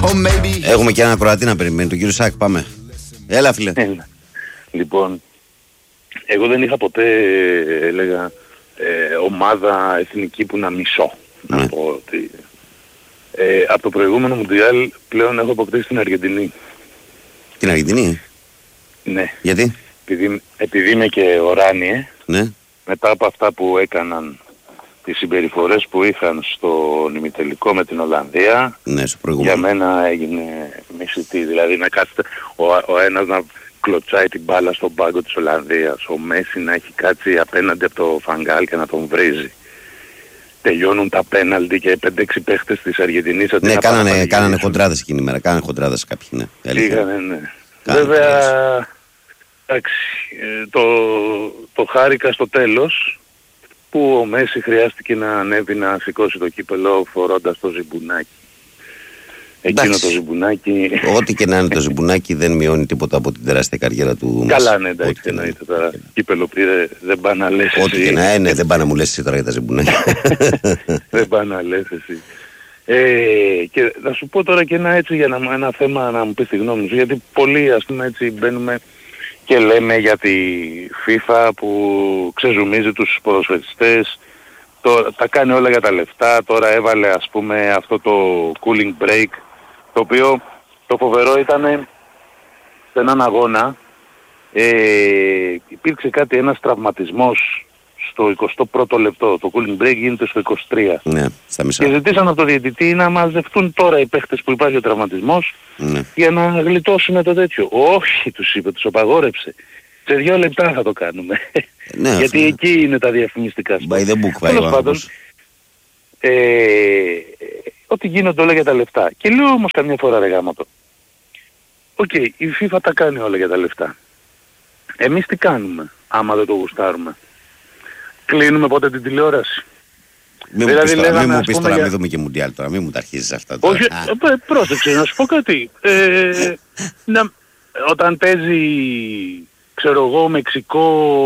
Έχουμε και έναν Κροατή να περιμένει, τον κύριο Σάκ, πάμε. Έλα φίλε. Λοιπόν, εγώ δεν είχα ποτέ, έλεγα, ομάδα εθνική που να μισώ. Ναι. Να πω ότι από το προηγούμενο Μουντιάλ πλέον έχω αποκτήσει την Αργεντινή. Την Αργεντινή? Ναι. Γιατί? Επειδή είμαι και οράνιε, ναι. Μετά από αυτά που έκαναν, τις συμπεριφορές που είχαν στον ημιτελικό με την Ολλανδία, ναι, στο προηγούμενο. Για μένα έγινε μισητή. Δηλαδή να κάθεται ο ένας να κλωτσάει την μπάλα στον πάγκο της Ολλανδίας, ο Μέση να έχει κάτσει απέναντι από το Φαγκάλ και να τον βρίζει. Τελειώνουν τα πέναλτι και 5-6 παίχτες της Αργεντινής. Ναι, κάνανε χοντράδες εκείνη η μέρα. Κάνανε χοντράδες κάποιοι, ναι. Πήγανε, ναι. Βέβαια, εντάξει, το χάρηκα στο τέλος που ο Μέση χρειάστηκε να ανέβει να σηκώσει το κύπελο φορώντας το ζυμπουνάκι. Εκείνο το ζυμπουνάκι... Ό,τι και να είναι το ζυμπουνάκι δεν μειώνει τίποτα από την τεράστια καριέρα του. Καλά, ναι, εντάξει, εννοείται τώρα. Κύπελο πήρε, δεν πάνε να λες εσύ. Ό,τι και να είναι, δεν πάνε να μου λες εσύ τώρα για τα ζυμπουνάκια. Δεν πάνε να λες εσύ. Και θα σου πω τώρα και ένα θέμα να μου πεις τη γνώμη σου, γιατί πολλοί ας πούμε έτσι μπαίνουμε και λέμε για τη FIFA που ξεζουμίζει τους ποδοσφαιριστές, τα κάνει όλα για τα λεφτά, τώρα έβαλε ας πούμε αυτό το cooling break, το οποίο το φοβερό ήταν σε έναν αγώνα, υπήρξε ένας τραυματισμός στο 21ο λεπτό, το cooling break γίνεται στο 23. Ναι, στα μισά. Και ζητήσαν από το διαιτητή να μαζευτούν τώρα οι παίχτες που υπάρχει ο τραυματισμός, ναι, για να γλιτώσουν το τέτοιο. Όχι, τους είπε, τους απαγόρεψε. Σε 2 λεπτά θα το κάνουμε. Ναι, γιατί εκεί είναι τα διαφημιστικά σπίτια. By the book, τέλος πάντων, ό,τι γίνονται όλα για τα λεφτά. Και λέω όμως καμιά φορά ρε γάματο. Οκ, η FIFA τα κάνει όλα για τα λεφτά. Εμείς τι κάνουμε άμα δεν το γουστάρουμε? Κλείνουμε πότε την τηλεόραση? Μην μου πεις τώρα, μην δούμε και Μουντιάλ τώρα, μην μου τα αρχίζεις αυτά τώρα. Όχι, πρόσεξε, να σου πω κάτι. Όταν παίζει, ξέρω εγώ, Μεξικό,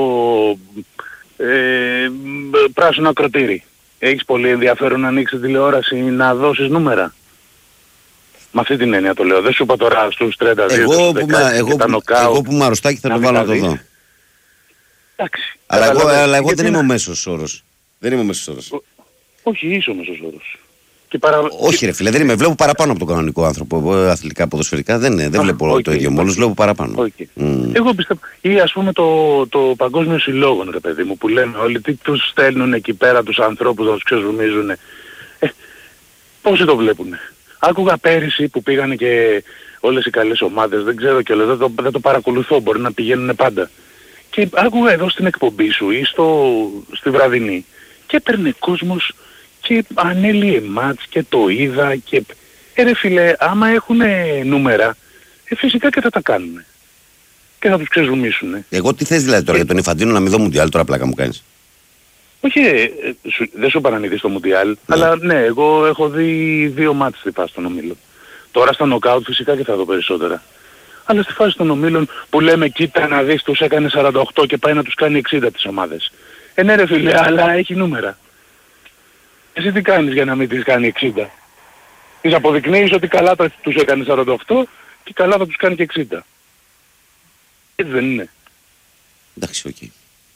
πράσινο ακροτήρι, έχεις πολύ ενδιαφέρον να ανοίξεις τηλεόραση να δώσεις νούμερα? Με αυτή την έννοια το λέω. Δεν σου είπα τώρα στους 32, εγώ που είμαι αρρωστάκι θα το βάλω να το δω. Εντάξει. Αλλά εγώ δεν είμαι ο μέσος όρος. Δεν είμαι ο μέσος όρος. Όχι, είσαι ο μέσος όρος. Όχι ρε φίλε, δεν είμαι. Βλέπω παραπάνω από τον κανονικό άνθρωπο. Αθλητικά, ποδοσφαιρικά δεν βλέπω το ίδιο μόλις, βλέπω παραπάνω. Εγώ πιστεύω. Ή ας πούμε το Παγκόσμιο Συλλόγο, ρε παιδί μου, που λένε όλοι τι τους στέλνουν εκεί πέρα τους ανθρώπους να τους ξεζουμίζουν. Πόσοι το βλέπουνε? Άκουγα πέρυσι που πήγανε και όλες οι καλές ομάδες, δεν ξέρω κιόλας, δεν το παρακολουθώ, μπορεί να πηγαίνουν πάντα. Και άκουγα εδώ στην εκπομπή σου ή στη βραδινή και έπαιρνε κόσμος και ανέλυε μάτς και το είδα και... ρε φίλε, άμα έχουν νούμερα, φυσικά και θα τα κάνουν. Και θα τους ξεζουμίσουν. Εγώ τι θες δηλαδή τώρα για τον Ιφαντίνο να μην δω Μουντιάλ, τώρα πλάκα μου κάνεις? Όχι, δεν σου είπα να μην δεις το Μουντιάλ, αλλά ναι, εγώ έχω δει 2 μάτς στη φάση των ομίλων. Τώρα στα νοκάουτ φυσικά και θα δω περισσότερα. Αλλά στη φάση των ομίλων που λέμε κοίτα να δεις τους έκανε 48 και πάει να τους κάνει 60 τις ομάδες. Ναι ρε φίλε, αλλά έχει νούμερα. Εσύ τι κάνεις για να μην τις κάνει 60? Τις αποδεικνύεις ότι καλά τους έκανε 48 και καλά θα τους κάνει και 60. Έτσι δεν είναι? Εντάξει, οκ.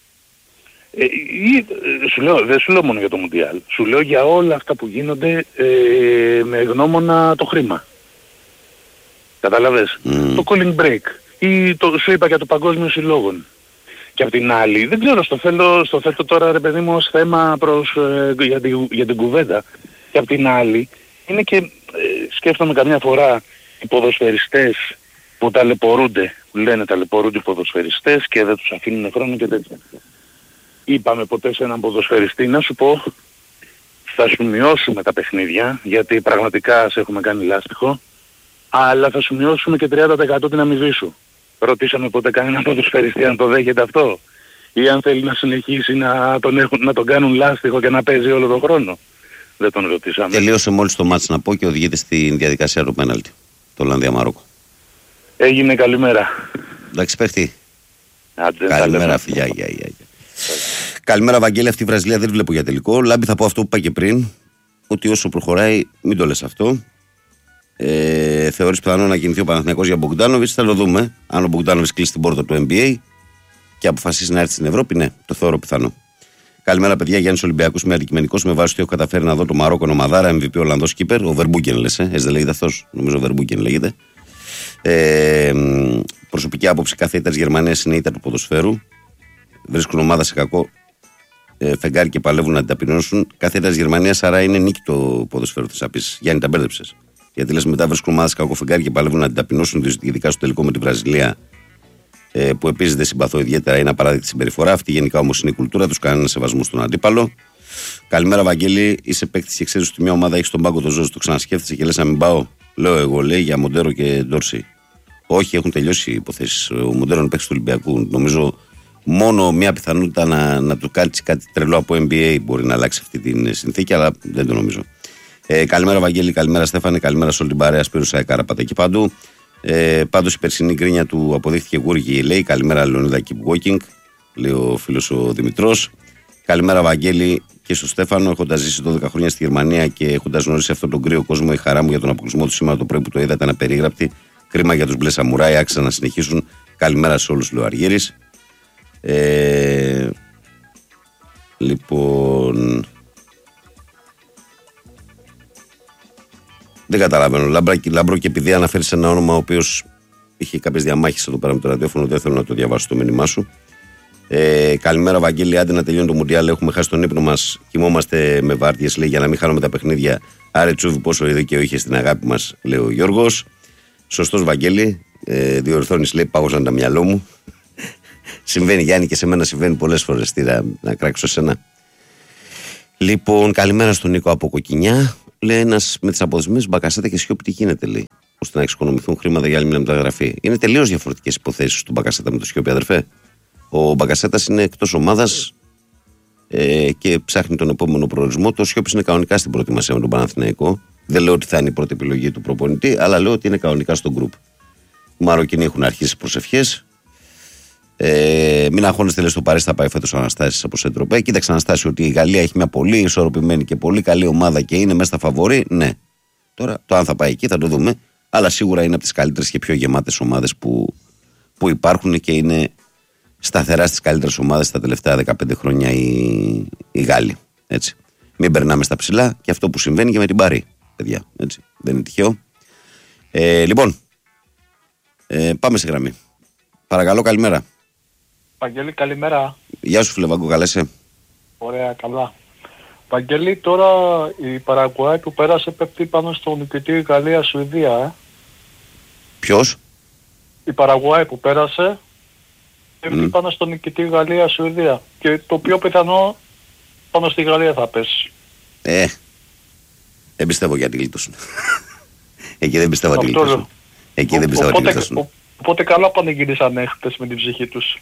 Δεν σου λέω μόνο για το Μουντιάλ. Σου λέω για όλα αυτά που γίνονται με γνώμονα το χρήμα. Κατάλαβες? Το calling break. Ή σου είπα για το Παγκόσμιο Συλλόγο. Και απ' την άλλη, δεν ξέρω, στο θέτω τώρα ρε παιδί μου ως θέμα για την κουβέντα. Και απ' την άλλη, είναι και σκέφτομαι καμιά φορά οι ποδοσφαιριστές που ταλαιπωρούνται, που λένε ταλαιπωρούνται οι ποδοσφαιριστές και δεν τους αφήνουν χρόνο και τέτοια. Είπαμε ποτέ σε έναν ποδοσφαιριστή να σου πω, θα σου μειώσουμε τα παιχνίδια, γιατί πραγματικά σε έχουμε κάνει λάστιχο, αλλά θα σου μειώσουμε και 30% την αμοιβή σου. Ρωτήσαμε ποτέ κανέναν ποδοσφαιριστή αν το δέχεται αυτό? Ή αν θέλει να συνεχίσει να τον κάνουν λάστιχο και να παίζει όλο τον χρόνο? Δεν τον ρωτήσαμε. Τελείωσε μόλις το μάτς να πω και οδηγείται στη διαδικασία του πέναλτι. Το Ολλανδία-Μαρόκο. Έγινε, καλημέρα. Εντάξει παίχτη. Καλημέρα φιλιά. Καλημέρα Βαγγέλη, αυτή η Βραζιλία δεν βλέπω για τελικό. Λάμπη, θα πω αυτό που είπα και πριν, ότι όσο προχωράει μην το λες αυτό. Θεωρείς πιθανό να κινηθεί ο Παναθηναϊκός για Μπογκντάνοβιτς? Θα το δούμε. Αν ο Μπογκντάνοβιτς κλείσει την πόρτα του NBA και αποφασίσει να έρθει στην Ευρώπη, ναι, το θεωρώ πιθανό. Καλημέρα, παιδιά. Γιάννης Ολυμπιακός, είμαι αντικειμενικός. Με βάση ότι έχω καταφέρει να δω το Μαρόκο νομαδάρα, MVP Ολλανδός κύπερ. Ο Βερμπούκεν λες, έτσι δεν λέγεται αυτός? Νομίζω ο Βερμπούκεν λέγεται. Προσωπική άποψη, κάθε ήττα της Γερμανίας είναι ήττα του ποδοσφαίρου. Βρίσκουν ομάδα σε κακό φεγγάρι και παλεύουν να την ταπεινώσουν. Κάθε ήττα της Γερμανίας, άρα είναι νίκη το ποδοσφαίρο της απής. Γιάννη, τα μπέρδεψες. Γιατί λες μετά βρίσκουν ομάδα σε κακό φεγγάρι και παλεύουν να την ταπεινώσουν, ειδικά στο τελικό με τη Βραζιλία. Που επίσης δεν συμπαθώ ιδιαίτερα, είναι απαράδεκτη συμπεριφορά. Αυτή γενικά όμως είναι η κουλτούρα τους, κανένα σεβασμό στον αντίπαλο. Καλημέρα, Βαγγέλη. Είσαι παίκτης και ξέρεις ότι μια ομάδα έχει στον πάγκο το Ζώζο. Το ξανασκέφτεσαι και λες να μην πάω? Λέω εγώ, λέει, για Μοντέρο και Ντόρση. Όχι, έχουν τελειώσει οι υποθέσεις. Ο Μοντέρο είναι παίκτης του Ολυμπιακού. Νομίζω μόνο μια πιθανότητα να του κάτσει κάτι τρελό από NBA μπορεί να αλλάξει αυτή τη συνθήκη, αλλά δεν το νομίζω. Καλημέρα, Βαγγέλη. Καλημέρα, Στέφανε. Καλημέρα σε όλη την παρέα. Σπύρο Σαϊκάρα, πάτε εκεί παντού. Πάντως η περσινή γκρίνια του αποδείχθηκε γούργη, λέει. Καλημέρα, Λεωνίδα, keep walking, λέει ο φίλος ο Δημητρός. Καλημέρα, Βαγγέλη, και στο Στέφανο. Έχοντας ζήσει 12 χρόνια στη Γερμανία και έχοντας γνωρίσει αυτόν τον κρύο κόσμο, η χαρά μου για τον αποκλεισμό του σήμερα το πρωί που το είδα ήταν απερίγραπτη. Κρίμα για τους μπλε σαμουράι, άξιζαν να συνεχίσουν. Καλημέρα σε όλους, λέει ο Αργύρης. Λοιπόν. Δεν καταλαβαίνω. Λαμπρό, και επειδή αναφέρεις ένα όνομα ο οποίος είχε κάποιες διαμάχες εδώ πέρα με το ραδιόφωνο, δεν θέλω να το διαβάσω το μήνυμά σου. Καλημέρα, Βαγγέλη. Άντε να τελειώνει το Μουντιάλ. Έχουμε χάσει τον ύπνο μας. Κοιμόμαστε με βάρδιες, λέει, για να μην χάνουμε τα παιχνίδια. Άρε Τσούβι, πόσο δίκαιο είχε στην αγάπη μας, λέει ο Γιώργος. Σωστός, Βαγγέλη. Διορθώνεις, λέει, πάγωσαν τα μυαλό μου. Συμβαίνει, Γιάννη, και σε μένα συμβαίνει πολλές φορές. Τι να κράξω σένα. Λοιπόν, καλημέρα στον Νίκο από Κοκκινιά. Λέει ένας με τις αποδεσμεύσεις Μπακασέτα και Σιώπη, τι γίνεται, λέει, ώστε να εξοικονομηθούν χρήματα για άλλη μια μεταγραφή. Είναι τελείως διαφορετικές υποθέσεις του Μπακασέτα με το Σιώπη, αδερφέ. Ο Μπακασέτας είναι εκτός ομάδας και ψάχνει τον επόμενο προορισμό. Το Σιώπης είναι κανονικά στην προετοιμασία με τον Παναθηναϊκό. Δεν λέω ότι θα είναι η πρώτη επιλογή του προπονητή, αλλά λέω ότι είναι κανονικά στο γκρουπ. Οι Μαροκινοί έχουν αρχίσει προσευχές. Μην αγχώνεστε, λέει, στο Παρίσι θα πάει φέτος ο Αναστάσης από Σεντροπέ. Κοίταξε, Αναστάση, ότι η Γαλλία έχει μια πολύ ισορροπημένη και πολύ καλή ομάδα και είναι μέσα στα φαβορί. Ναι. Τώρα το αν θα πάει εκεί θα το δούμε. Αλλά σίγουρα είναι από τις καλύτερες και πιο γεμάτες ομάδες που υπάρχουν και είναι σταθερά στις καλύτερες ομάδες τα τελευταία 15 χρόνια οι Γάλλοι. Έτσι. Μην περνάμε στα ψηλά, και αυτό που συμβαίνει και με την Παρί, παιδιά. Έτσι. Δεν είναι τυχαίο. Λοιπόν, πάμε σε γραμμή. Παρακαλώ, καλημέρα. Βαγγέλη, καλημέρα. Γεια σου, φίλε Βαγκό, καλέσαι. Ωραία, καλά. Βαγγέλη, τώρα η Παραγουάη που πέρασε πέφτει πάνω στο νικητή Γαλλία-Σουηδία, Ποιος? Η Παραγουάη που πέρασε πέφτει πάνω στο νικητή Γαλλία-Σουηδία. Και το πιο πιθανό πάνω στη Γαλλία θα πέσει. Δεν πιστεύω για την γλίτωσουν. Εκεί δεν πιστεύω για την γλίτωσουν. Εκεί δεν πιστεύω για την γλίτωσουν. Οπότε καλά πανηγύρισαν χτες με την ψυχή τους.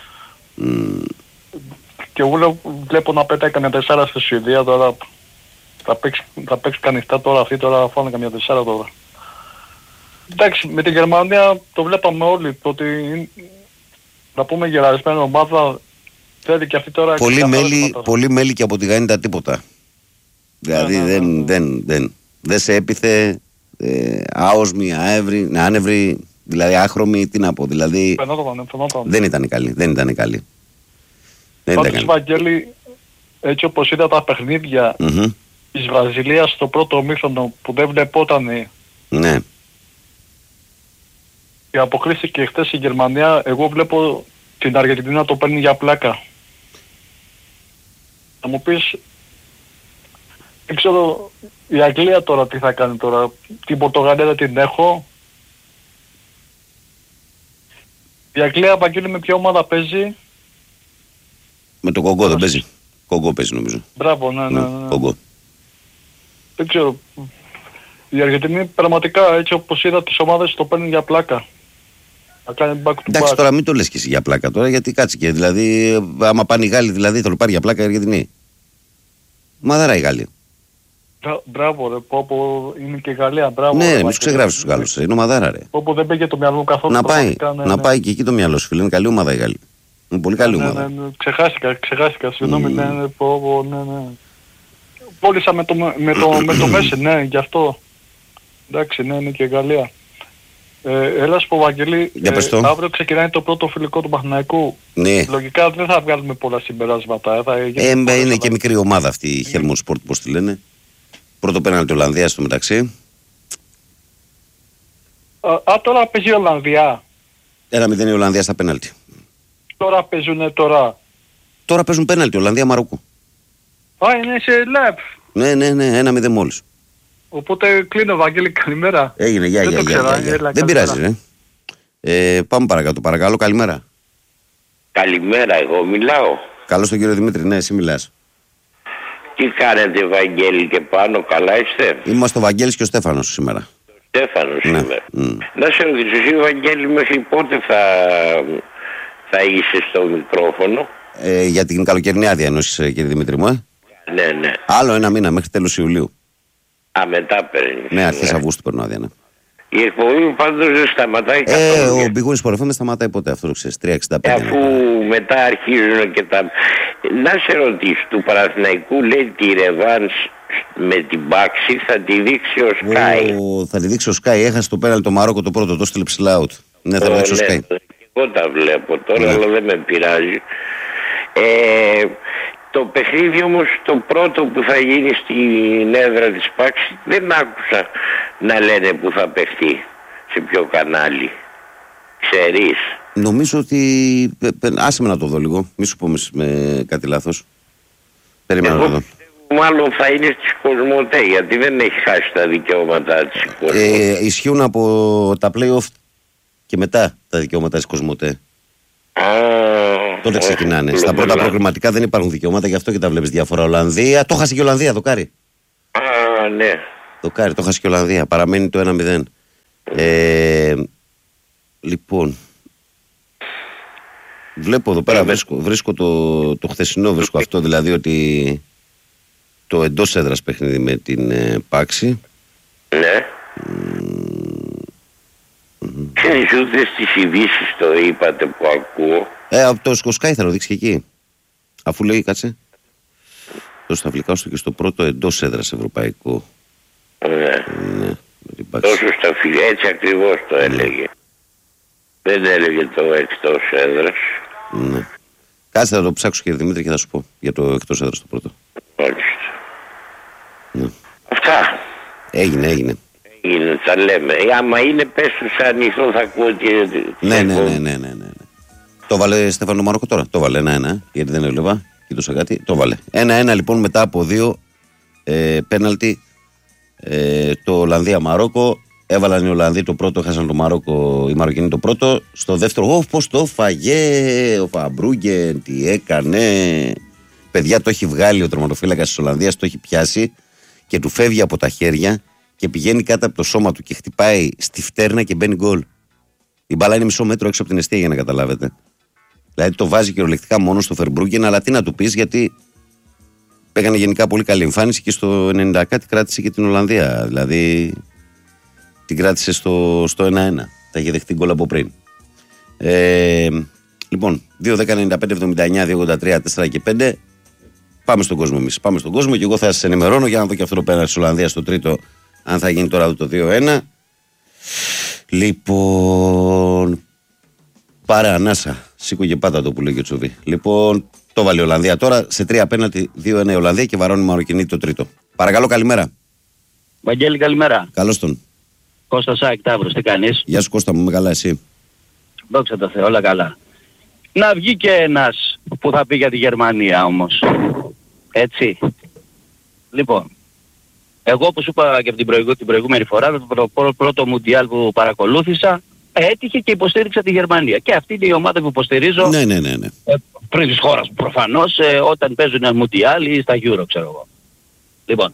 Και εγώ βλέπω να πέτάει κανένα 4 στη Σουηδία, τώρα θα παίξει κανιστά τώρα αυτή, τώρα φάνε καμιά 4 τώρα. Εντάξει, με τη Γερμανία το βλέπαμε όλοι, ότι να πούμε γεραρισμένη ομάδα, θέλει και αυτή τώρα... Πολύ μέλη και από τη Γάνη τα τίποτα. Δηλαδή δεν σε έπιθε άοσμη, άνευρη, δηλαδή άχρωμη, τι να πω, δηλαδή δεν ήταν καλή. Πάντως, Βαγγέλη, έτσι όπως είδα τα παιχνίδια της Βραζιλίας στο πρώτο ομίχρονο που δεν βλεπότανε, ναι, και αποκλείστηκε χτες η Γερμανία, εγώ βλέπω την Αργεντινή να το παίρνει για πλάκα. Θα μου πεις, δεν ξέρω η Αγγλία τώρα τι θα κάνει τώρα, την Πορτογαλία δεν την έχω. Η Αγγλία, Βαγγέλη, με ποια ομάδα παίζει? Με το Κογκό δεν παίζει. Κογκό παίζει, νομίζω. Μπράβο, ναι. Κογκό. Δεν ξέρω. Η Αργεντινή πραγματικά, έτσι όπως είδα τις ομάδες, το παίρνει για πλάκα. Θα κάνει back to back. Εντάξει, τώρα μην το λες και εσύ για πλάκα τώρα, γιατί κάτσε και δηλαδή, άμα πάνε οι Γάλλοι, δηλαδή θα το πάρει για πλάκα η Αργεντινή. Μαδαρά οι Γάλλοι. Μπράβο, ρε, πω είναι και η Γαλλία. Μπράβο, ναι, μη σου ξεγράψεις τους Γάλλους. Είναι ομαδάρα, ρε. Πω δεν πήγε το μυαλό μου καθόλου. Να πάει και εκεί το μυαλό σου, φίλε. Είναι καλή ομάδα η Γαλλία. Είναι πολύ καλή ομάδα. Ναι. Ξεχάστηκα. Συγγνώμη, ναι. Πόλυσα με το Μέση, ναι, γι' αυτό. Εντάξει, ναι, είναι και η Γαλλία. Έλα σου πω, Βαγγέλη, αύριο ξεκινάει το πρώτο φιλικό του Παναθηναϊκού. Ναι. Λογικά δεν θα βγάλουμε πολλά συμπεράσματα. Είναι και μικρή ομάδα αυτή η Helmut Sport, πώς τη λένε. Πρώτο πέναλτι Ολλανδία στο μεταξύ. Τώρα παίζει η Ολλανδία. 1-0 η Ολλανδία στα πέναλτι. Τώρα παίζουνε τώρα. Τώρα παίζουν πέναλτι Ολλανδία-Μαροκό. Είναι σε live. Ναι, 1-0 μόλις. Οπότε κλείνω, Βαγγέλη, καλημέρα. Έγινε, γεια. Δεν πειράζει, πάμε παρακαλώ, καλημέρα. Καλημέρα, εγώ μιλάω. Καλώς τον κύριο Δημήτρη, ναι, εσύ μιλάς. Τι κάνετε, Βαγγέλη, και πάνω, καλά είστε? Είμαστε ο Βαγγέλης και ο Στέφανος σήμερα. Στέφανος σήμερα. Να σε ρωτήσω, εσύ, Βαγγέλη, μέχρι πότε θα είσαι στο μικρόφωνο? Για την καλοκαιρινή άδεια εννοείς, κύριε Δημήτρη μου, Ναι. Άλλο ένα μήνα, μέχρι τέλος Ιουλίου. Μετά παίρνεις. Ναι, αρχές Αυγούστου παίρνω άδεια, ναι. Η εκπομπή μου πάντως δεν σταματάει καθόλου. Ο Big Wins Sport FM δεν σταματάει ποτέ, αυτό το ξέρεις, 365. Αφού μετά αρχίζουν και τα... Να σε ρωτήσω, του Παναθηναϊκού λέει τη ρεβάνς με την Πάξη θα τη δείξει ο Sky. Θα τη δείξει ο Sky, έχασε το πέναλτι το Μαρόκο το πρώτο, το στείλε ψηλά out. Ναι, θα το δείξει ο Sky. Εγώ τα βλέπω τώρα, αλλά δεν με πειράζει. Το παιχνίδι όμως το πρώτο που θα γίνει στην έδρα της Πάξη δεν άκουσα να λένε που θα παιχτεί, σε ποιο κανάλι. Ξέρεις? Νομίζω ότι... άσε με να το δω λίγο, μη σου πω με κάτι λάθος. Περίμενα να το δω. Μάλλον θα είναι στις Κοσμοτέ, γιατί δεν έχει χάσει τα δικαιώματα της Κοσμοτέ. Ισχύουν από τα play-off και μετά τα δικαιώματα της Κοσμοτέ. Τότε ξεκινάνε. Στα πρώτα προγραμματικά δεν υπάρχουν δικαιώματα, γι' αυτό και τα βλέπεις διάφορα. Ολλανδία, το χάσει και η Ολλανδία, δοκάρι. Ναι. Δοκάρι, το χάσει και η Ολλανδία. Παραμένει το 1-0. Λοιπόν, βλέπω εδώ πέρα, βρίσκω το χθεσινό, βρίσκω αυτό, δηλαδή ότι το εντός έδρας παιχνίδι με την Πάξη. Ναι. Ξέρεις, ούτε στις ειδήσεις το είπατε που ακούω. Από το Σκοσκάι θα το δείξει και εκεί. Αφού λέει, κάτσε. Το σταυλικά στο και στο πρώτο εντός έδρας ευρωπαϊκό. Ναι. Τόσο στα φιλιά, έτσι ακριβώς το έλεγε. Δεν έλεγε το εκτός έδρας. Ναι. Κάτσε, θα το ψάξω, κύριε Δημήτρη, και θα σου πω για το εκτός έδρας το πρώτο. Μάλιστα. Ναι. Αυτά. Έγινε. Τα λέμε. Άμα είναι, πες τους ανοιχτό, θα ακούω και... Ναι. Το βάλε Στέφανο Μαρόκο τώρα. Το βάλε 1-1, γιατί δεν έβλεπα. Κοίτωσα κάτι. Το βάλε. 1-1 λοιπόν μετά από 2 πέναλτι. Το Ολλανδία-Μαρόκο. Έβαλαν οι Ολλανδοί το πρώτο, έχασαν το Μαρόκο, οι Μαροκινοί το πρώτο. Στο δεύτερο, πώς το φαγέ ο Φαμπρούγκεν, τι έκανε. Παιδιά, το έχει βγάλει ο τερματοφύλακας της Ολλανδίας, το έχει πιάσει και του φεύγει από τα χέρια και πηγαίνει κάτω από το σώμα του και χτυπάει στη φτέρνα και μπαίνει γκολ. Η μπάλα είναι μισό μέτρο έξω από την εστία, για να καταλάβετε. Δηλαδή το βάζει κυριολεκτικά μόνο στο Φερμπρούγκεν, αλλά τι να του πεις, γιατί έκανε γενικά πολύ καλή εμφάνιση και στο 90 κάτι κράτησε και την Ολλανδία. Δηλαδή την κράτησε στο 1-1. Τα είχε δεχτεί γκολ από πριν. Λοιπόν, 2-10-95-79-283-4 και 5. Πάμε στον κόσμο εμείς. Πάμε στον κόσμο και εγώ θα σας ενημερώνω για να δω και αυτό το πέναλτι της Ολλανδίας στο τρίτο, αν θα γίνει τώρα το 2-1. Λοιπόν, πάρε ανάσα. Σήκω και πάτα το που λέει ο Τσουβί. Λοιπόν, το βάλει η Ολλανδία τώρα σε 3 πέναλτι, 2-1 η Ολλανδία και βαρώνει η Μαροκινή το τρίτο. Παρακαλώ, καλημέρα. Βαγγέλη, καλημέρα. Καλώς τον. Κώστας Σάκ Ταύρος, τι κάνεις? Γεια σου Κώστα μου, είμαι καλά, εσύ? Δόξα τω Θεώ, όλα καλά. Να βγει και ένας που θα πει για τη Γερμανία όμως. Έτσι. Λοιπόν, εγώ που σου είπα και την προηγούμενη φορά, το πρώτο Μουντιάλ που παρακολούθησα, έτυχε και υποστήριξα τη Γερμανία. Και αυτή είναι η ομάδα που υποστηρίζω. Ναι. Πριν της χώρας μου προφανώς, όταν παίζουν ένα Μουντιάλ ή στα Euro, ξέρω εγώ. Λοιπόν,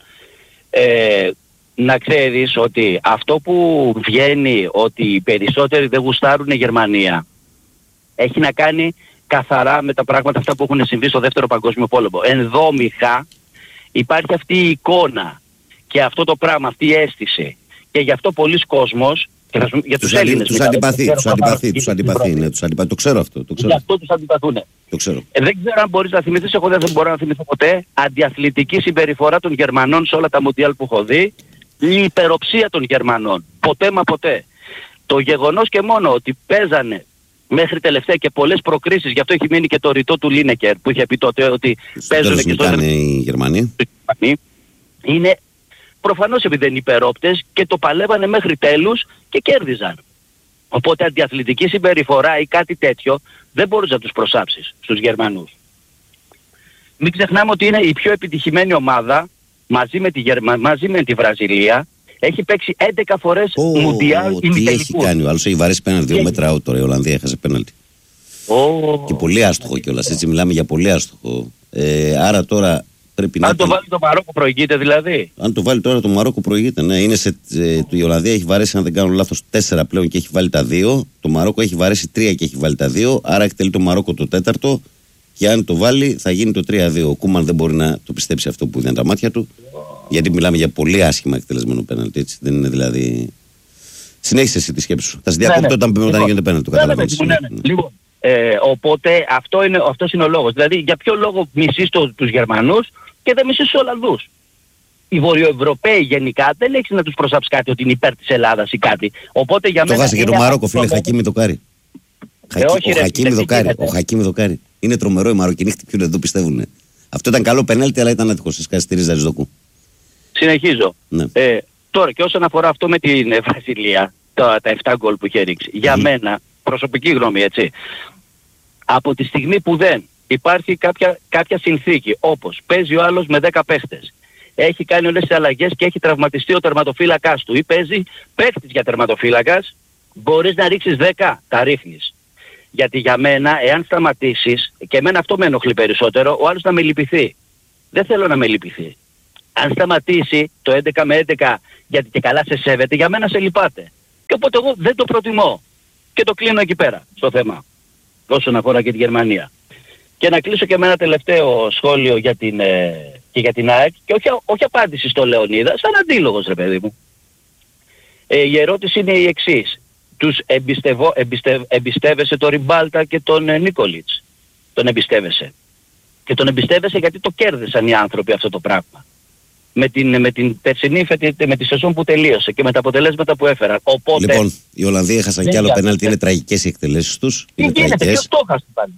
να ξέρεις ότι αυτό που βγαίνει ότι οι περισσότεροι δεν γουστάρουν η Γερμανία έχει να κάνει καθαρά με τα πράγματα αυτά που έχουν συμβεί στο Δεύτερο Παγκόσμιο Πόλεμο. Ενδόμηχα υπάρχει αυτή η εικόνα και αυτό το πράγμα, αυτή η αίσθηση. Και γι' αυτό πολλοί κόσμος, για τους Έλληνες... Τους αντιπαθεί. Το ξέρω αυτό. Γι' αυτό τους αντιπαθούν. Το ξέρω. Δεν ξέρω αν μπορείς να θυμηθείς, εγώ δεν μπορώ να θυμηθώ ποτέ, αντιαθλητική συμπεριφορά των Γερμανών σε όλα τα Μουντιάλ που έχω δει, η υπεροψία των Γερμανών. Ποτέ μα ποτέ. Το γεγονός και μόνο ότι παίζανε μέχρι τελευταία και πολλές προκρίσεις, γι' αυτό έχει μείνει και το ρητό του Λίνεκερ που είχε πει τότε ότι παίζουν και στο οι Γερμανοί. Είναι προφανώς επειδή είναι υπερόπτες και το παλεύανε μέχρι τέλους και κέρδιζαν. Οπότε αντιαθλητική συμπεριφορά ή κάτι τέτοιο δεν μπορείς να τους προσάψεις στους Γερμανούς. Μην ξεχνάμε ότι είναι η πιο επιτυχημένη ομάδα μαζί με τη Βραζιλία. Έχει παίξει 11 φορές Μουντιάλ ημιτελικούς. Τι έχει κάνει ο άλλος, έχει βαρέσει πέναλτι 2 μέτρα out τώρα, η Ολλανδία έχασε πέναλτι. Και πολύ άστοχο κιόλας, έτσι μιλάμε για πολύ άστοχο. Άρα τώρα πρέπει να... Αν το βάλει το Μαρόκο προηγείται δηλαδή. Αν το βάλει τώρα το Μαρόκο προηγείται, ναι. Είναι η Ολλανδία έχει βαρέσει, αν δεν κάνω λάθος, 4 πλέον και έχει βάλει τα 2. Το Μαρόκο έχει βαρέσει 3 και έχει βάλει τα 2. Άρα εκτελεί το Μαρόκο το 4ο. Και αν το βάλει θα γίνει το 3-2. Ο Κούμαν δεν μπορεί να το πιστέψει αυτό που είδαν τα μάτια του. Γιατί μιλάμε για πολύ άσχημα εκτελεσμένο πέναλτι. Έτσι. Δεν είναι δηλαδή. Συνέχισε εσύ τη σκέψη σου. Θα σε διακόπτω όταν γίνεται πέναλτι. Λοιπόν, οπότε αυτός είναι ο λόγος. Δηλαδή για ποιο λόγο μισείς τους Γερμανούς και δεν μισείς τους Ολλανδούς. Οι Βορειοευρωπαίοι γενικά δεν έχεις να τους προσάψεις κάτι ότι είναι υπέρ της Ελλάδας ή κάτι. Οπότε για μένα. Το χάσε και το Μαρόκο, φίλε, Χακίμι δοκάρι. Ο Χακίμι δοκάρι. Είναι τρομερό, οι Μαροκινοί χτυπιούν εδώ, πιστεύουν. Αυτό ήταν καλό πενάλτι, αλλά ήταν άτυχο. Σκάσει τη ρίζα Ριζδοκού. Συνεχίζω. Ναι. Τώρα και όσον αφορά αυτό με την Βραζιλία, τα 7 γκολ που είχε ρίξει. Για μένα, προσωπική γνώμη, έτσι. Από τη στιγμή που δεν υπάρχει κάποια συνθήκη, όπως παίζει ο άλλος με 10 παίχτες, έχει κάνει όλες τις αλλαγές και έχει τραυματιστεί ο τερματοφύλακας του ή παίζει παίχτης για τερματοφύλακας, μπορείς να ρίξεις 10, τα ρίχνεις. Γιατί για μένα, εάν σταματήσεις, και εμένα αυτό με ενοχλεί περισσότερο, ο άλλος να με λυπηθεί. Δεν θέλω να με λυπηθεί. Αν σταματήσει το 11 με 11, γιατί και καλά σε σέβεται, για μένα σε λυπάται. Και οπότε εγώ δεν το προτιμώ. Και το κλείνω εκεί πέρα, στο θέμα. Όσον αφορά και τη Γερμανία. Και να κλείσω και με ένα τελευταίο σχόλιο για την ΑΕΚ, και όχι απάντηση στο Λεωνίδα, σαν αντίλογος ρε παιδί μου. Η ερώτηση είναι η εξής. Τους εμπιστεύεσαι τον Ριμπάλτα και τον Νίκολιτς. Τον εμπιστεύεσαι. Και τον εμπιστεύεσαι γιατί το κέρδισαν οι άνθρωποι αυτό το πράγμα. Με την περσινή με τη σεζόν που τελείωσε και με τα αποτελέσματα που έφεραν. Οπότε, λοιπόν, οι Ολλανδοί έχασαν κι άλλο πενάλτι, είναι τραγικές οι εκτελέσεις τους. Τι γίνεται, ποιος το έχασε πάλι.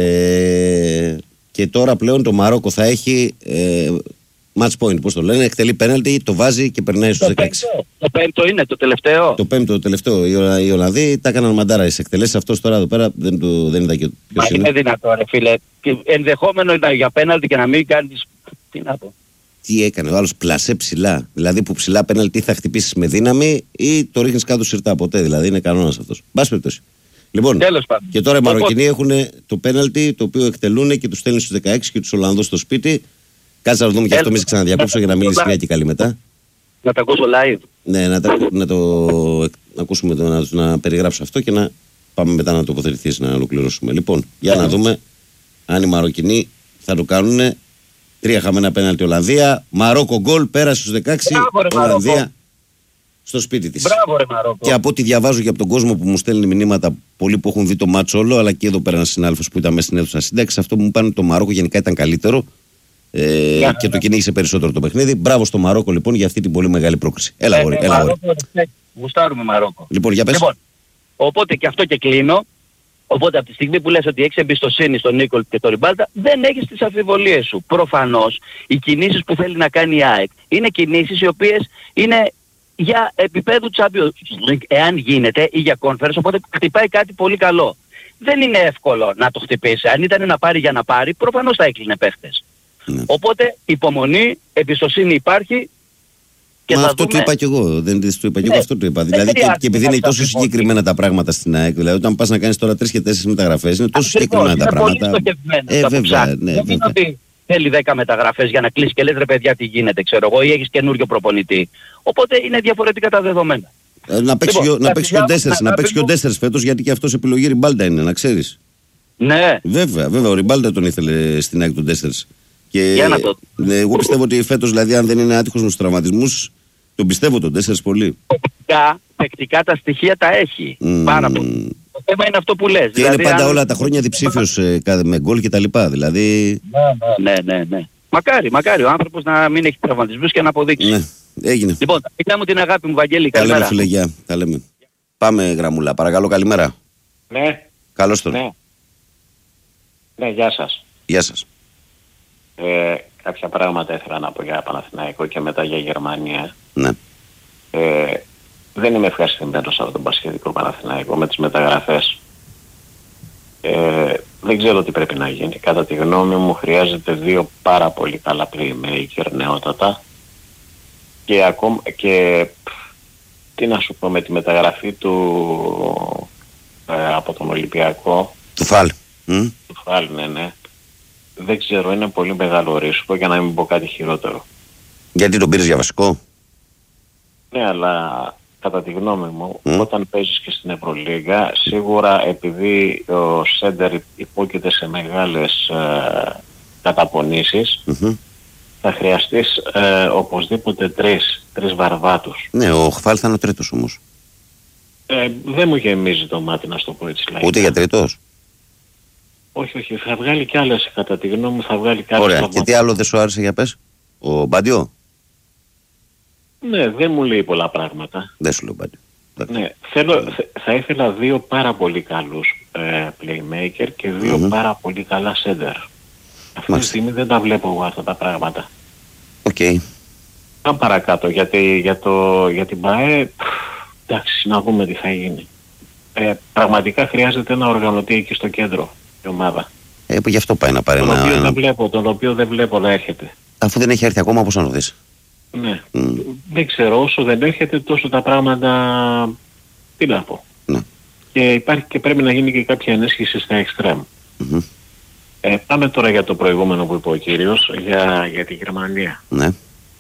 Και τώρα πλέον το Μαρόκο θα έχει match point, πώς το λένε, εκτελεί πέναλτι, το βάζει και περνάει στους 16. Το πέμπτο είναι το τελευταίο. Το πέμπτο, το τελευταίο. Οι Ολλανδοί τα έκαναν μαντάρα στις εκτελέσεις. Αυτός τώρα εδώ πέρα δεν είδα και ποιος είναι. Είναι δυνατό ρε φίλε. Ενδεχόμενο ήταν για πέναλτι και να μην κάνεις. Τι να πω. Τι έκανε ο άλλος, πλασέ ψηλά. Δηλαδή που ψηλά πέναλτι θα χτυπήσεις με δύναμη ή το ρίχνεις κάτω σιρτά ποτέ. Δηλαδή είναι κανόνας αυτός. Μπας περιπτώσει. Λοιπόν, και τώρα οι Μαροκινοί έχουν το πέναλτι το οποίο εκτελούν και τους στέλνουν στους 16 και τους Ολλανδούς στο σπίτι. Κάτσε να το δούμε και αυτό, εμείς ξαναδιακόψω για να μιλήσει μια και καλή μετά. Να τα ακούσω live. Ναι, να το ακούσουμε, να περιγράψω αυτό και να πάμε μετά να τοποθετηθείς, να ολοκληρώσουμε. Λοιπόν, για να δούμε αν οι Μαροκινοί θα το κάνουν. 3 χαμένα πέναλτι Ολλανδία. Μαρόκο γκολ, πέρασε στους 16. Ολλανδία στο σπίτι της. Μπράβο, ρε Μαρόκο. Και από ό,τι διαβάζω και από τον κόσμο που μου στέλνει μηνύματα, πολλοί που έχουν δει το μάτσο όλο, αλλά και εδώ πέρα ένα συνάδελφος που ήταν μέσα στην αίθουσα σύνταξη, αυτό που μου πάνε το Μαρόκο γενικά ήταν καλύτερο. Και το κυνήγησε περισσότερο το παιχνίδι. Μπράβο στο Μαρόκο λοιπόν για αυτή την πολύ μεγάλη πρόκριση. Έλα, γόρι. Γουστάρουμε Μαρόκο. Λοιπόν, για πες. Λοιπόν, οπότε και αυτό και κλείνω. Οπότε από τη στιγμή που λες ότι έχεις εμπιστοσύνη στον Νίκολ και τον Ριμπάλτα, δεν έχεις τις αμφιβολίες σου. Προφανώς οι κινήσεις που θέλει να κάνει η ΑΕΚ είναι κινήσεις οι οποίες είναι για επίπεδου Champions League, εάν γίνεται, ή για conference, οπότε χτυπάει κάτι πολύ καλό. Δεν είναι εύκολο να το χτυπήσει. Αν ήταν να πάρει για να πάρει, προφανώς θα έκλεινε παίχτες. Ναι. Οπότε υπομονή, εμπιστοσύνη υπάρχει. Και μα θα αυτό δούμε... το είπα κι εγώ. Δεν το είπα κι εγώ, αυτό το είπα. Δηλαδή και επειδή είναι τόσο συγκεκριμένα τα πράγματα στην ΑΕΚ, δηλαδή όταν πας να κάνεις τώρα 3 και 4 μεταγραφές, είναι τόσο συγκεκριμένα τα πράγματα. Βέβαια, ναι. Δεν είναι ότι θέλει 10 μεταγραφές για να κλείσει και λες ρε παιδιά τι γίνεται, ξέρω εγώ, ή έχεις καινούριο προπονητή. Οπότε είναι διαφορετικά τα δεδομένα. Να παίξει και ο Ντέσσερς φέτος, γιατί και αυτός επιλογή Ριμπάλτα είναι, να ξέρεις. Ναι. Βέβαια, ο Ριμπάλτα τον ήθελε στην ΑΕΚ τον Ντέσσερς. Και εγώ πιστεύω ότι φέτος, δηλαδή, αν δεν είναι άτυχος με τους τραυματισμούς, τον πιστεύω τον Ντέσσερς πολύ. Παικτικά τα στοιχεία τα έχει. Πάρα πολύ. Το θέμα είναι αυτό που λες. Και δηλαδή, είναι πάντα όλα τα χρόνια διψήφιος με γκολ και τα λοιπά. Δηλαδή... Ναι. Μακάρι ο άνθρωπος να μην έχει τραυματισμούς και να αποδείξει. Ναι. Έγινε. Λοιπόν, πείτε μου την αγάπη μου, Βαγγέλη, Τα λέμε, καλημέρα. φίλε, γεια. Τα λέμε. Πάμε, Γραμμούλα. Παρακαλώ, καλημέρα. Ναι, Καλώς τον. ναι, γεια σας. Γεια σας. Κάποια πράγματα ήθελα να πω για Παναθηναϊκό και μετά για Γερμανία. Ναι. Δεν είμαι ευχαριστημένος από τον Πασχετικό Παναθηναϊκό με τις μεταγραφές. Δεν ξέρω τι πρέπει να γίνει. Κατά τη γνώμη μου χρειάζεται 2 πάρα πολύ καλά playmaker νεότατα και τι να σου πω, με τη μεταγραφή του από τον Ολυμπιακό Του Φαλ. του Φαλ, ναι. Δεν ξέρω, είναι πολύ μεγάλο ρίσκο για να μην πω κάτι χειρότερο. Γιατί τον πήρες για βασικό? Ναι, αλλά κατά τη γνώμη μου, όταν παίζεις και στην Ευρωλίγα, σίγουρα επειδή ο Σέντερ υπόκειται σε μεγάλες καταπονήσεις, θα χρειαστείς οπωσδήποτε τρεις βαρβάτους. Ναι, ο Φαλ θα είναι ο τρίτος όμως. Δεν μου γεμίζει το μάτι, να σου το πω έτσι. Ούτε για τρίτος. Όχι, θα βγάλει κι άλλες, κατά τη γνώμη μου θα βγάλει κι άλλες. Ωραία, και τι άλλο δεν σου άρεσε, για πες? Ο Μπάντιο? Ναι, δεν μου λέει πολλά πράγματα. Δεν σου λέω Μπάντιο. Ναι, θα ήθελα 2 πάρα πολύ καλούς playmaker και 2 πάρα πολύ καλά center. Αυτή τη στιγμή δεν τα βλέπω εγώ αυτά τα πράγματα. Οκ. Πάμε παρακάτω, για την ΠΑΕ, εντάξει, να δούμε τι θα γίνει. Πραγματικά χρειάζεται ένα οργανωτή εκεί στο κέντρο, η ομάδα. Γι' αυτό πάει να πάρει Τον οποίο δεν βλέπω να έρχεται. Αφού δεν έχει έρθει ακόμα, πώς να το δεις? Ναι. Δεν ξέρω, όσο δεν έρχεται τόσο τα πράγματα, τι να πω. Ναι. Και υπάρχει και πρέπει να γίνει και κάποια ενίσχυση στα extreme. Πάμε τώρα για το προηγούμενο που είπε ο κύριος, για τη Γερμανία. Ναι.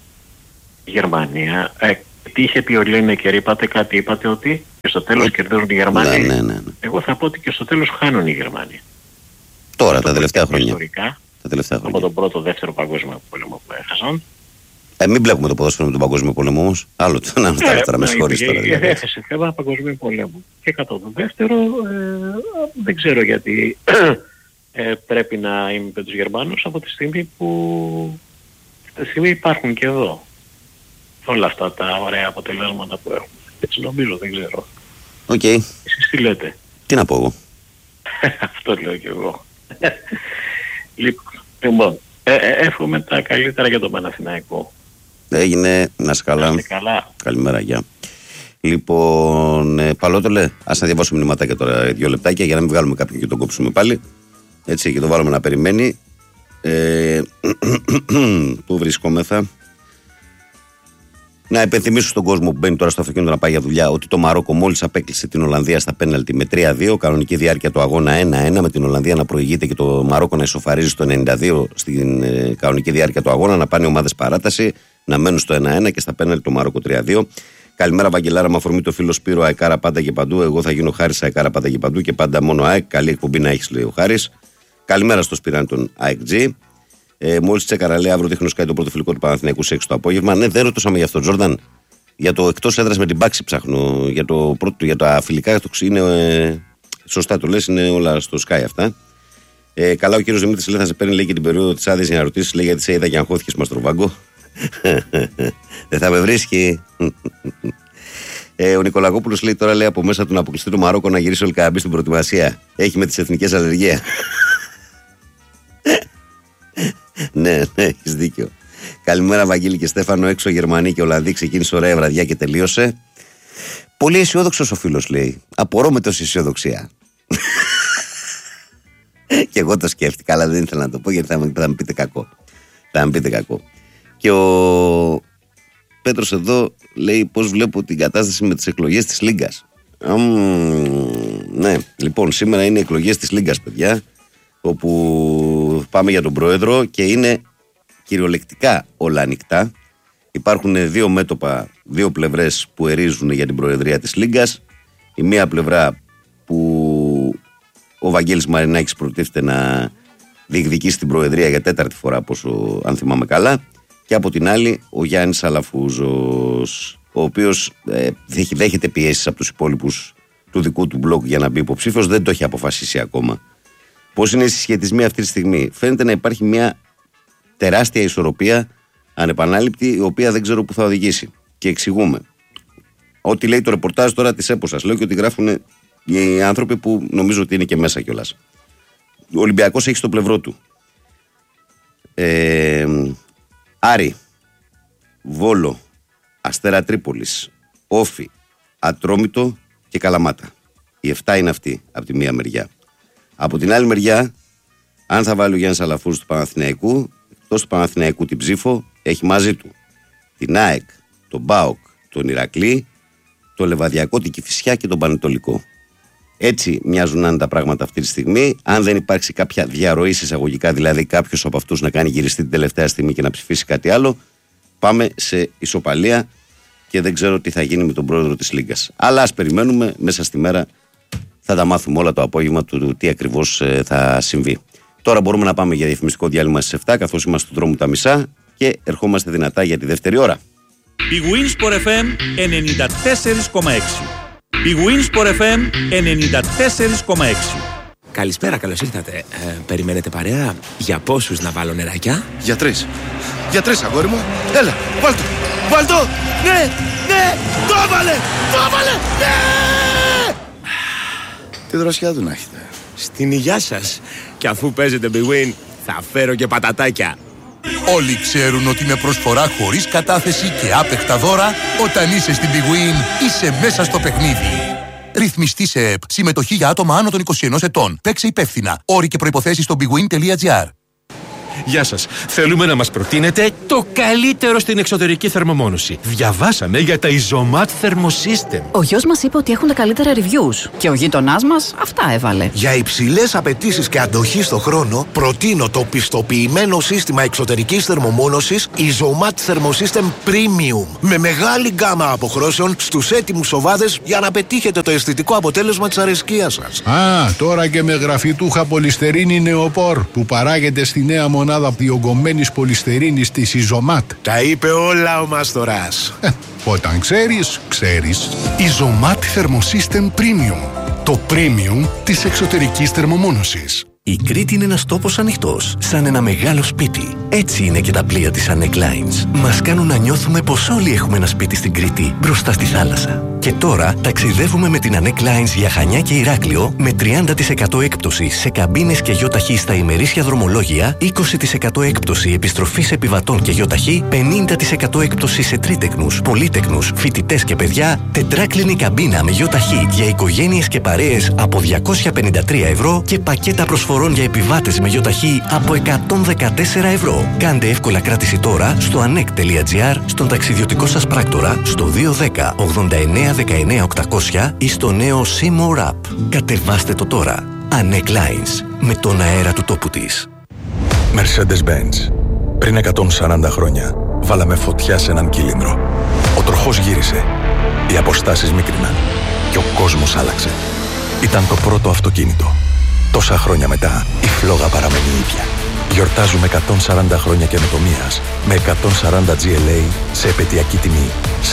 Η Γερμανία, τι είχε πει ο Λίνεκερ, είπατε ότι και στο τέλος κερδίζουν οι Γερμανοί. Ναι. Εγώ θα πω ότι και στο τέλος χάνουν οι Γερμανοί. Τώρα, τα τελευταία χρόνια. Ιστορικά, από τον πρώτο, δεύτερο παγκόσμιο πόλεμο που έχασαν. Μην μπλέκουμε το ποδόσφαιρο με τον παγκόσμιο πόλεμο όμως. Άλλο το να τώρα, με συγχωρείς τώρα. Έθεσε θέμα παγκοσμίου πολέμου. Και κατά το δεύτερο, δεν ξέρω γιατί πρέπει να είμαι με τους Γερμανούς από τη στιγμή που υπάρχουν και εδώ όλα αυτά τα ωραία αποτελέσματα που έχουμε. Έτσι νομίζω, δεν ξέρω. Οκ. Εσείς τι λέτε? Τι να πω εγώ? Αυτό λέω και εγώ. Λοιπόν, εύχομαι τα καλύτερα για τον Παναθηναϊκό. Έγινε, να είσαι καλά. Καλημέρα, γεια. Λοιπόν, Παλότολε, ας να διαβάσω μηνυματάκια τώρα 2 λεπτάκια για να μην βγάλουμε κάποιον και τον κόψουμε πάλι. Έτσι, και το βάλουμε να περιμένει. Πού βρισκόμεθα? Να υπενθυμίσω στον κόσμο που μπαίνει τώρα στο αυτοκίνητο να πάει για δουλειά ότι το Μαρόκο μόλις απέκλεισε την Ολλανδία στα πέναλτι με 3-2. Κανονική διάρκεια του αγώνα 1-1, με την Ολλανδία να προηγείται και το Μαρόκο να ισοφαρίζει στο 92 στην κανονική διάρκεια του αγώνα. Να πάνε ομάδες παράταση, να μένουν στο 1-1 και στα πέναλτι το Μαρόκο 3-2. Καλημέρα, Βαγγελάρα, με αφορμή το φίλο Σπύρο, αεκάρα πάντα και παντού. Εγώ θα γίνω Χάρης, αεκάρα πάντα και παντού και πάντα μόνο ΑΕΚ. Καλή εκπομπή να έχει, λέει ο Χάρης. Καλημέρα στο Σπυράνι τον ΑΕΚ. Μόλις τσέκαρα, λέει, αύριο δείχνω Sky το πρώτο φιλικό του Παναθηναϊκού σε 6 το απόγευμα. Ναι, δεν ρωτούσαμε γι' αυτό, Τζόρνταν. Για το εκτός έδρας με την Πάξη ψάχνω. Για τα φιλικά είναι. Σωστά το λες, είναι όλα στο Sky αυτά. Καλά, ο κύριος Δημήτρης λέει θα σε παίρνει, λέει, και την περίοδο της άδειας για να ρωτήσεις, λέει, γιατί σε είδα και αγχώθηκες Μαστροβάγκο. Δεν θα με βρίσκει. Ο Νικολακόπουλος λέει τώρα, λέει, από μέσα του να αποκλειστεί το Μαρόκο να γυρίσει ο Ελκαμπή στην προετοιμασία. Έχει με τις εθνικές αλλεργία. Ναι, έχεις δίκιο. Καλημέρα, Βαγγέλη και Στέφανο. Έξω Γερμανοί και Ολλανδοί, ξεκίνησε ωραία βραδιά και τελείωσε. Πολύ αισιόδοξος ο φίλος, λέει. Απορώ με τόση αισιοδοξία. Και εγώ το σκέφτηκα, αλλά δεν ήθελα να το πω γιατί θα μου πείτε κακό. Θα μου πείτε κακό. Και ο Πέτρος εδώ λέει πώς βλέπω την κατάσταση με τις εκλογές της Λίγκας. Ναι, λοιπόν, σήμερα είναι οι εκλογές της Λίγκας, παιδιά, όπου πάμε για τον πρόεδρο και είναι κυριολεκτικά όλα ανοιχτά. Υπάρχουν 2 μέτωπα, 2 πλευρές που ερίζουν για την προεδρία της Λίγκας. Η μία πλευρά που ο Βαγγέλης Μαρινάκης προτίθεται να διεκδικήσει την προεδρία για 4η φορά, πόσο, αν θυμάμαι καλά, και από την άλλη ο Γιάννης Αλαφούζος, ο οποίος δέχεται πιέσεις από τους υπόλοιπους του δικού του μπλοκ για να μπει υποψήφιος, δεν το έχει αποφασίσει ακόμα. Πώς είναι οι συσχετισμοί αυτή τη στιγμή? Φαίνεται να υπάρχει μια τεράστια ισορροπία ανεπανάληπτη, η οποία δεν ξέρω που θα οδηγήσει. Και εξηγούμε. Ό,τι λέει το ρεπορτάζ τώρα της ΕΠΟ, σας λέω και ότι γράφουν οι άνθρωποι που νομίζω ότι είναι και μέσα κιόλας. Ο Ολυμπιακός έχει στο πλευρό του Άρη, Βόλο, Αστέρα Τρίπολης, Όφη, Ατρόμητο και Καλαμάτα. Οι 7 είναι αυτοί από τη μία μεριά. Από την άλλη μεριά, αν θα βάλει ο Γιάννης Αλαφούρης του Παναθηναϊκού, εκτός του Παναθηναϊκού την ψήφο, έχει μαζί του την ΑΕΚ, τον ΠΑΟΚ, τον Ηρακλή, τον Λεβαδιακό, την Κηφισιά και τον Πανετολικό. Έτσι μοιάζουν να είναι τα πράγματα αυτή τη στιγμή. Αν δεν υπάρξει κάποια διαρροή εισαγωγικά, δηλαδή κάποιος από αυτούς να κάνει γυριστή την τελευταία στιγμή και να ψηφίσει κάτι άλλο, πάμε σε ισοπαλία και δεν ξέρω τι θα γίνει με τον πρόεδρο της Λίγκας. Αλλά ας περιμένουμε, μέσα στη μέρα θα τα μάθουμε όλα το απόγευμα του τι ακριβώς θα συμβεί. Τώρα μπορούμε να πάμε για διαφημιστικό διάλειμμα στις 7, καθώς είμαστε στον δρόμο τα μισά και ερχόμαστε δυνατά για τη δεύτερη ώρα. Η Winsport FM 94,6. Η Winsport FM 94,6. Καλησπέρα, καλώς ήρθατε. Περιμένετε παρέα? Για πόσους να βάλω νεράκια? Για 3. Για 3, αγόρι μου. Έλα, βάλτο. Βάλτο. Ναι, ναι. Το έβαλε. Το έβαλε. Ναι. Τι δροσιά του να έχετε. Στην υγειά σας. Και αφού παίζετε Big Win, θα φέρω και πατατάκια. Όλοι ξέρουν ότι με προσφορά χωρίς κατάθεση και άπεχτα δώρα, όταν είσαι στην Big Win, είσαι μέσα στο παιχνίδι. Ρυθμιστή σε ΕΠ. Συμμετοχή για άτομα άνω των 21 ετών. Παίξε υπεύθυνα. Όροι και προϋποθέσεις στο bigwin.gr. Γεια σας. Θέλουμε να μας προτείνετε το καλύτερο στην εξωτερική θερμομόνωση. Διαβάσαμε για τα Isomat Thermosystem. Ο γιος μας είπε ότι έχουν τα καλύτερα reviews. Και ο γείτονάς μας αυτά έβαλε. Για υψηλές απαιτήσεις και αντοχή στο χρόνο, προτείνω το πιστοποιημένο σύστημα εξωτερικής θερμομόνωσης Isomat Thermosystem Premium. Με μεγάλη γκάμα αποχρώσεων στους έτοιμους σοβάδες για να πετύχετε το αισθητικό αποτέλεσμα της αρεσκίας σας. Α, τώρα και με γραφιτούχα πολυστερίνη νεοπόρ που παράγεται στη νέα μονάδα διογκωμένης πολυστερίνης της Isomat. Τα είπε όλα ο Μάστορας. Όταν ξέρεις, ξέρεις. Isomat Thermosystem Premium. Το premium της εξωτερικής θερμομόνωσης. Η Κρήτη είναι ένας τόπος ανοιχτός, σαν ένα μεγάλο σπίτι. Έτσι είναι και τα πλοία της Anek Lines. Μας κάνουν να νιώθουμε πως όλοι έχουμε ένα σπίτι στην Κρήτη, μπροστά στη θάλασσα. Και τώρα ταξιδεύουμε με την Anek Lines για Χανιά και Ηράκλειο με 30% έκπτωση σε καμπίνες και γιοταχή στα ημερήσια δρομολόγια, 20% έκπτωση επιστροφής επιβατών και γιοταχή, 50% έκπτωση σε τρίτεκνους, πολύτεκνους, φοιτητές και παιδιά, τετράκλινη καμπίνα με γιοταχή για οικογένειες και παρέες από 253 ευρώ και πακέτα προσφορών για επιβάτες με γιοταχή από 114 ευρώ. Κάντε εύκολα κράτηση τώρα στο anek.gr, στον ταξιδιωτικό σας πράκτορα, στο 210 89 19 800 ή στο νέο Seymour App. Κατεβάστε το τώρα. Anek Lines. Με τον αέρα του τόπου της. Mercedes-Benz. Πριν 140 χρόνια βάλαμε φωτιά σε έναν κύλινδρο. Ο τροχός γύρισε. Οι αποστάσεις μίκριναν. Και ο κόσμος άλλαξε. Ήταν το πρώτο αυτοκίνητο. Τόσα χρόνια μετά, η φλόγα παραμένει ίδια. Γιορτάζουμε 140 χρόνια καινοτομίας με 140 GLA σε επαιτειακή τιμή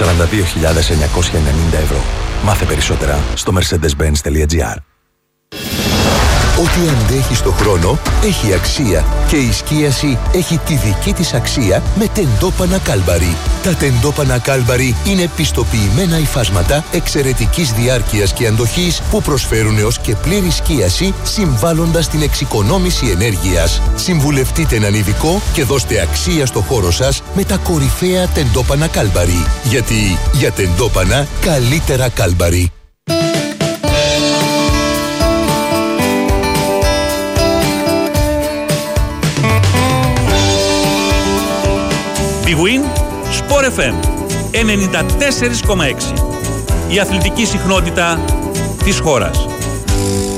42.990 ευρώ. Μάθε περισσότερα στο mercedes-benz.gr. Ό,τι αντέχει στο χρόνο έχει αξία και η σκίαση έχει τη δική της αξία με τεντόπανα Κάλμπαρι. Τα τεντόπανα Κάλμπαρι είναι πιστοποιημένα υφάσματα εξαιρετικής διάρκειας και αντοχής που προσφέρουν έως και πλήρη σκίαση συμβάλλοντας στην εξοικονόμηση ενέργειας. Συμβουλευτείτε έναν ειδικό και δώστε αξία στο χώρο σας με τα κορυφαία τεντόπανα Κάλμπαρι. Γιατί για τεντόπανα καλύτερα Κάλμπαρι. Big Win, Sport FM 94,6. Η αθλητική συχνότητα της χώρας.